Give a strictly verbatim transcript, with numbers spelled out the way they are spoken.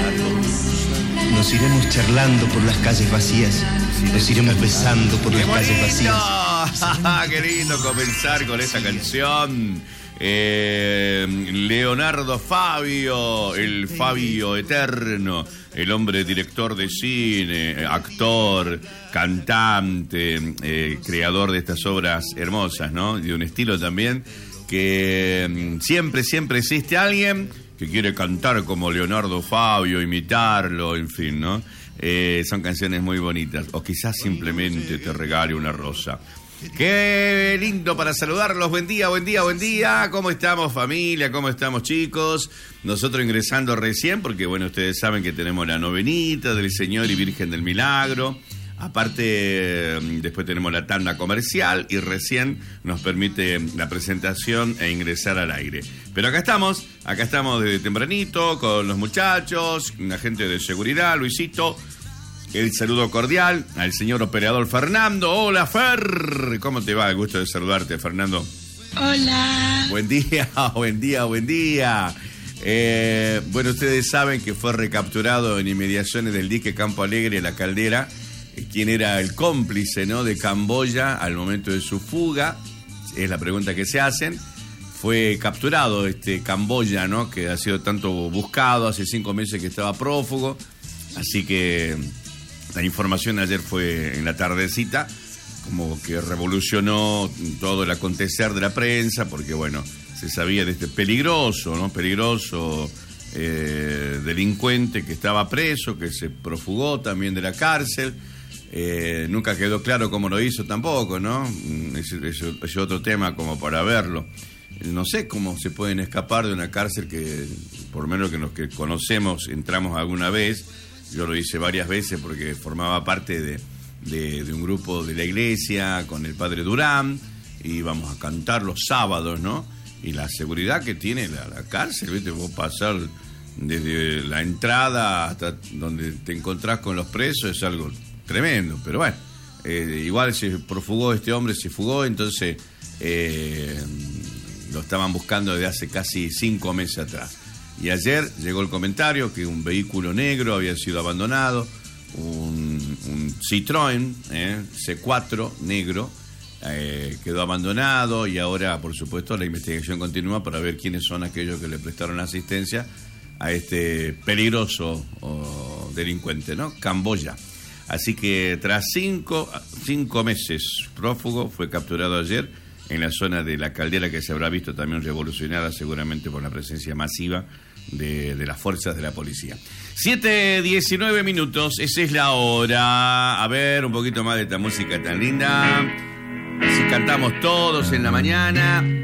Nos iremos charlando por las calles vacías. Nos iremos besando por las calles vacías. ¡Qué lindo comenzar con esa canción! Eh, Leonardo Fabio, el Fabio eterno, el hombre director de cine, actor, cantante, eh, creador de estas obras hermosas, ¿no? De un estilo también que siempre, siempre existe alguien que quiere cantar como Leonardo Fabio, imitarlo, en fin, ¿no? Eh, son canciones muy bonitas. O quizás simplemente te regale una rosa. Qué lindo para saludarlos. Buen día, buen día, buen día. ¿Cómo estamos, familia? ¿Cómo estamos, chicos? Nosotros ingresando recién, porque bueno, ustedes saben que tenemos la novenita del Señor y Virgen del Milagro. Aparte, después tenemos la tanda comercial y recién nos permite la presentación e ingresar al aire. Pero acá estamos, acá estamos desde tempranito con los muchachos, la gente de seguridad, Luisito. El saludo cordial al señor operador Fernando. Hola, Fer. ¿Cómo te va? El gusto de saludarte, Fernando. Hola. Buen día, buen día, buen día. Eh, bueno, ustedes saben que fue recapturado en inmediaciones del dique Campo Alegre, La Caldera, quien era el cómplice, ¿no?, de Camboya al momento de su fuga. Es la pregunta que se hacen. Fue capturado este Camboya, ¿no?, que ha sido tanto buscado, hace cinco meses que estaba prófugo. Así que la información ayer fue en la tardecita, como que revolucionó todo el acontecer de la prensa, porque bueno, se sabía de este peligroso, ¿no? Peligroso eh, delincuente que estaba preso, que se profugó también de la cárcel. Eh, nunca quedó claro cómo lo hizo tampoco, ¿no? Es, es, es otro tema como para verlo. No sé cómo se pueden escapar de una cárcel que, por lo menos que los que conocemos, entramos alguna vez. Yo lo hice varias veces porque formaba parte de, de, de un grupo de la iglesia con el padre Durán, y íbamos a cantar los sábados, ¿no? Y la seguridad que tiene la, la cárcel, ¿viste? Vos pasar desde la entrada hasta donde te encontrás con los presos es algo tremendo, pero bueno, eh, igual se profugó este hombre, se fugó, entonces eh, lo estaban buscando desde hace casi cinco meses atrás. Y ayer llegó el comentario que un vehículo negro había sido abandonado, un, un Citroën eh, C cuatro negro eh, quedó abandonado, y ahora, por supuesto, la investigación continúa para ver quiénes son aquellos que le prestaron asistencia a este peligroso oh, delincuente, ¿no? Camboya. Así que tras cinco, cinco meses prófugo, fue capturado ayer en la zona de La Caldera, que se habrá visto también revolucionada seguramente por la presencia masiva de, de las fuerzas de la policía. siete diecinueve minutos, esa es la hora. A ver, un poquito más de esta música tan linda. Así cantamos todos en la mañana.